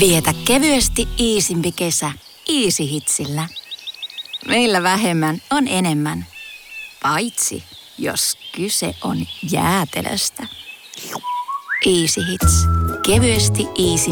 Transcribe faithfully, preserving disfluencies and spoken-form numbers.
Vietä kevyesti iisimpi kesä Easy Hitsillä. Meillä vähemmän on enemmän. Paitsi jos kyse on jäätelöstä. Easy Hits. Kevyesti iisimpi